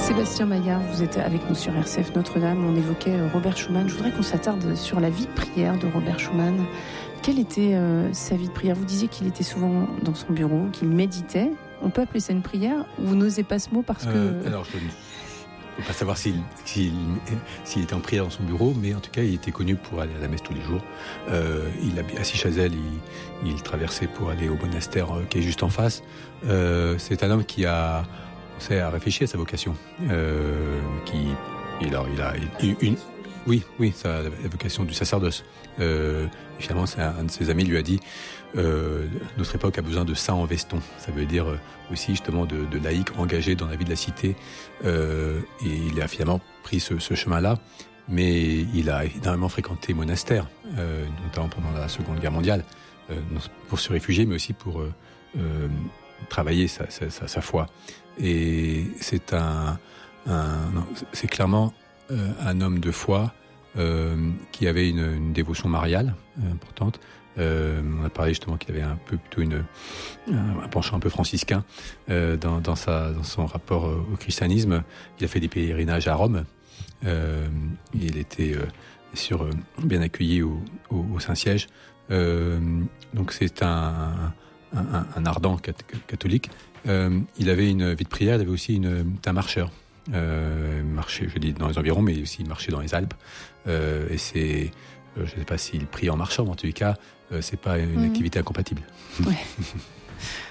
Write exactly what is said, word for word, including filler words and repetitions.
Sébastien Maillard, vous êtes avec nous sur R C F Notre-Dame. On évoquait Robert Schumann. Je voudrais qu'on s'attarde sur la vie de prière de Robert Schumann. Quelle était euh, sa vie de prière ? Vous disiez qu'il était souvent dans son bureau, qu'il méditait. On peut appeler ça une prière ? Ou vous n'osez pas ce mot parce que... Euh, alors, je ne peux pas savoir s'il, s'il, s'il était en prière dans son bureau, mais en tout cas, il était connu pour aller à la messe tous les jours. Euh, il a, à Sichazel, il, il traversait pour aller au monastère qui est juste en face. Euh, c'est un homme qui a... C'est à réfléchir à sa vocation, euh, qui, il a, il a une, une, oui, oui, sa, la vocation du sacerdoce. Euh, et finalement, c'est un, un de ses amis lui a dit, euh, notre époque a besoin de saints en veston. Ça veut dire aussi justement de, de laïcs engagés dans la vie de la cité. Euh, et il a finalement pris ce, ce chemin-là, mais il a énormément fréquenté les monastères, euh, notamment pendant la Seconde Guerre mondiale, euh, pour se réfugier, mais aussi pour euh, euh, travailler sa, sa, sa, sa foi. Et c'est un, un non, c'est clairement euh, un homme de foi euh, qui avait une, une dévotion mariale euh, importante. Euh, on a parlé justement qu'il avait un peu plutôt une un, un penchant un peu franciscain euh, dans, dans sa dans son rapport au christianisme. Il a fait des pèlerinages à Rome. Euh, il était euh, sûr euh, bien accueilli au, au, au Saint-Siège. Euh, donc c'est un un, un, un ardent catholique. Euh, il avait une vie de prière, il avait aussi une, un marcheur. Euh, marchait, je dis, dans les environs, mais aussi il marchait dans les Alpes. Euh, et c'est, euh, je ne sais pas s'il prie en marchant, mais en tout cas, euh, c'est pas une mmh. activité incompatible. Ouais.